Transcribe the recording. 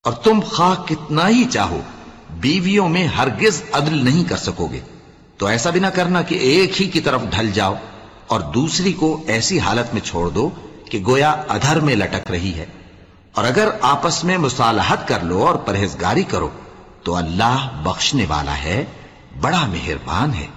और तुम खा कितना ही चाहो बीवियों में हरगिज अदल नहीं कर सकोगे। तो ऐसा भी ना करना कि एक ही की तरफ ढल जाओ और दूसरी को ऐसी हालत में छोड़ दो कि गोया अधर में लटक रही है। और अगर आपस में मुसालहत कर लो और परहेजगारी करो तो अल्लाह बख्शने वाला है, बड़ा मेहरबान है।